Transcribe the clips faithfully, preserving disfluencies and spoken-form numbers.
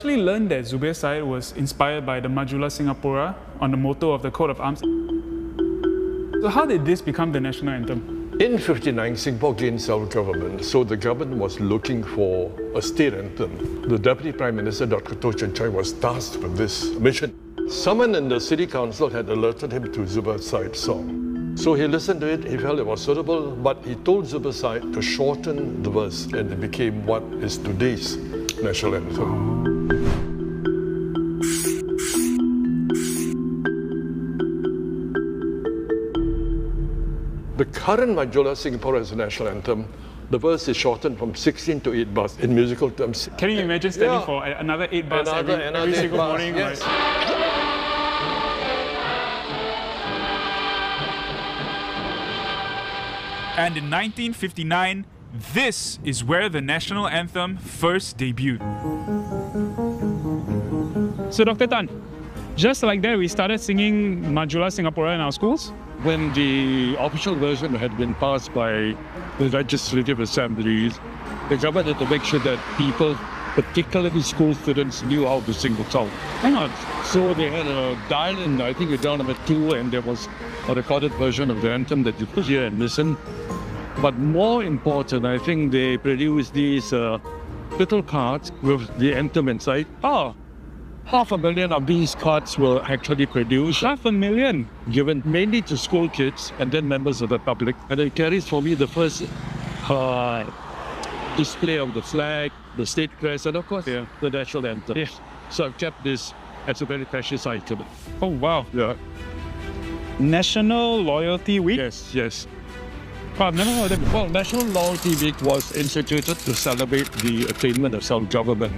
I actually learned that Zubir Said was inspired by the Majulah Singapura on the motto of the coat of arms. So how did this become the national anthem? In fifty-nine, Singapore gained self-government, so the government was looking for a state anthem. The Deputy Prime Minister, Doctor Toh Chin Chye, was tasked with this mission. Someone in the City Council had alerted him to Zubir Said's song. So he listened to it, he felt it was suitable, but he told Zubir Said to shorten the verse, and it became what is today's national anthem. The current Majulah Singapura as a national anthem, the verse is shortened from sixteen to eight bars in musical terms. Can you imagine standing Yeah. for another eight bars Another- every, another every eight single bars, morning? yes. Like- And in nineteen fifty-nine, this is where the national anthem first debuted. So Doctor Tan, just like that, we started singing Majulah Singapura in our schools? When the official version had been passed by the legislative assemblies, the government had to make sure that people, particularly school students, knew how to sing the song. Hang on. So they had a dial-in, I think it's down number two, and there was a recorded version of the anthem that you could hear and listen. But more important, I think they produced these uh, little cards with the anthem inside. Oh, Half a million of these cards were actually produced, half a million. given mainly to school kids and then members of the public. And it carries for me the first uh, display of the flag, the state crest, and of course, Yeah. the national anthem. Yeah. So I've kept this as a very precious item. Oh, wow. Yeah. National Loyalty Week? Yes, yes. Oh, I've never heard of it. Well, National Loyalty Week was instituted to celebrate the attainment of self-government.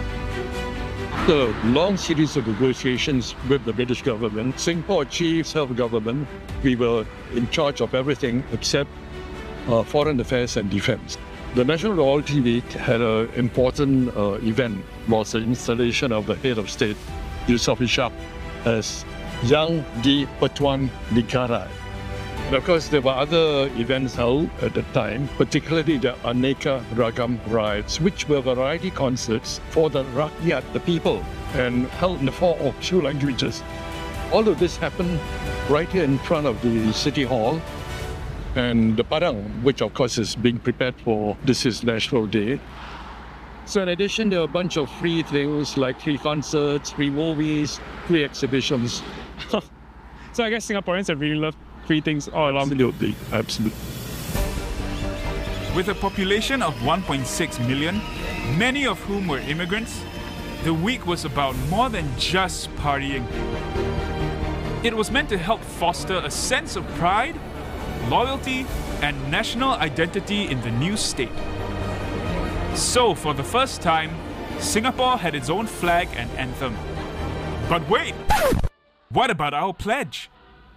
After a long series of negotiations with the British government, Singapore achieved self-government. We were in charge of everything except uh, foreign affairs and defense. The National Loyalty Week had an important uh, event, was the installation of the head of state, Yusof Ishak, as Yang di Pertuan Negara. And of course, there were other events held at the time, particularly the Aneka Ragam Riots, which were variety concerts for the Rakyat, the people, and held in the four or two languages. All of this happened right here in front of the City Hall, and the Padang, which of course is being prepared for this is National Day. So in addition, there were a bunch of free things like free concerts, free movies, free exhibitions. So I guess Singaporeans have really loved free things all along. Absolutely, absolutely. With a population of one point six million, many of whom were immigrants, the week was about more than just partying. It was meant to help foster a sense of pride, loyalty, and national identity in the new state. So, for the first time, Singapore had its own flag and anthem. But wait! What about our pledge?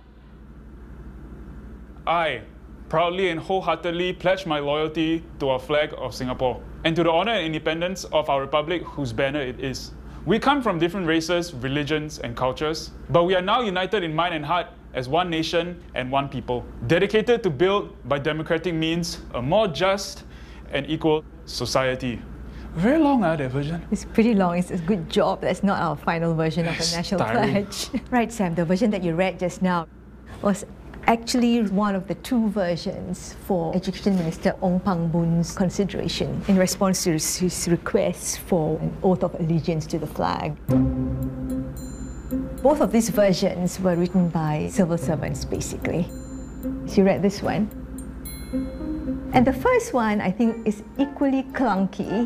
I proudly and wholeheartedly pledge my loyalty to our flag of Singapore and to the honour and independence of our republic whose banner it is. We come from different races, religions and cultures, but we are now united in mind and heart as one nation and one people, dedicated to build, by democratic means, a more just and equal society. Very long, ah, that version. It's pretty long. It's a good job. That's not our final version of the It's national tiring. pledge. Right, Sam, the version that you read just now was actually one of the two versions for Education Minister Ong Pang Boon's consideration in response to his request for an oath of allegiance to the flag. Both of these versions were written by civil servants, basically. So you read this one. And the first one, I think, is equally clunky.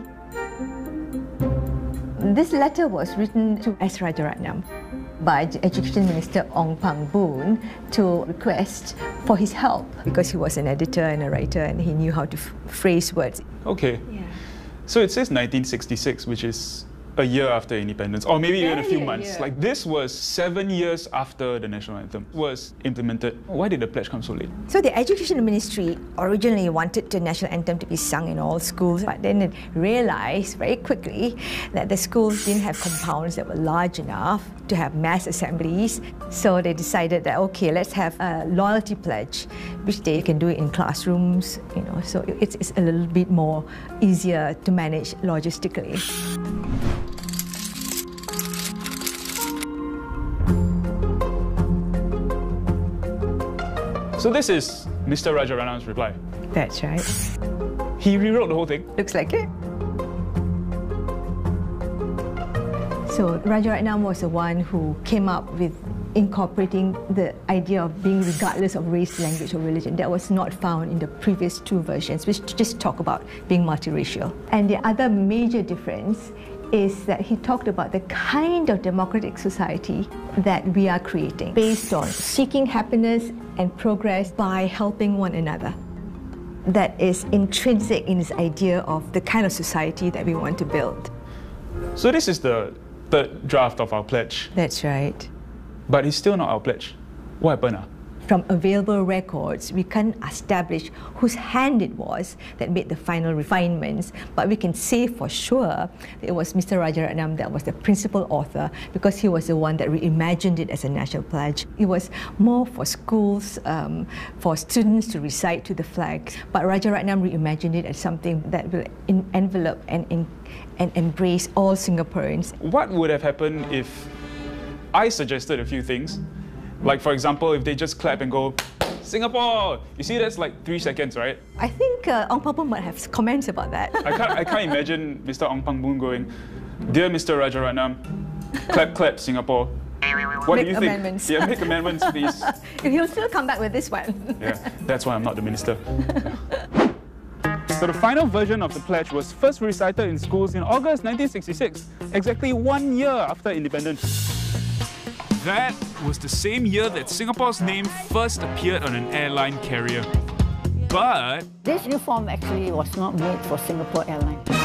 This letter was written to S. Rajaratnam by Education Minister Ong Pang Boon to request for his help because he was an editor and a writer and he knew how to f phrase words. Okay. Yeah. So it says nineteen sixty-six, which is a year after independence, or maybe even a few Barely a months. year. Like this was seven years after the national anthem was implemented. Why did the pledge come so late? So the Education Ministry originally wanted the national anthem to be sung in all schools, but then it realized very quickly that the schools didn't have compounds that were large enough to have mass assemblies. So they decided that, okay, let's have a loyalty pledge, which they can do it in classrooms, you know, so it's, it's a little bit more easier to manage logistically. So this is Mister Rajaratnam's reply. That's right. He rewrote the whole thing. Looks like it. So Rajaratnam was the one who came up with incorporating the idea of being regardless of race, language or religion. That was not found in the previous two versions, which just talk about being multiracial. And the other major difference is that he talked about the kind of democratic society that we are creating, based on seeking happiness and progress by helping one another. That is intrinsic in his idea of the kind of society that we want to build. So this is the third draft of our pledge, That's right. but it's still not our pledge. What happened? Ah? From available records, we can't establish whose hand it was that made the final refinements, but we can say for sure that it was Mister Rajaratnam that was the principal author, because he was the one that reimagined it as a national pledge. It was more for schools, um, for students to recite to the flag, but Rajaratnam reimagined it as something that will in envelop and, in, and embrace all Singaporeans. What would have happened if I suggested a few things? Like, for example, if they just clap and go, Singapore! You see, that's like three seconds, right? I think uh, Ong Pang Boon might have comments about that. I can't, I can't imagine Mister Ong Pang Boon going, Dear Mister Rajaratnam, clap, clap, Singapore. What Make do you think? amendments. Yeah, make amendments, please. He'll still come back with this one. Yeah, that's why I'm not the minister. So the final version of the pledge was first recited in schools in August nineteen sixty-six, exactly one year after independence. That was the same year that Singapore's name first appeared on an airline carrier. But This uniform actually was not made for Singapore Airlines.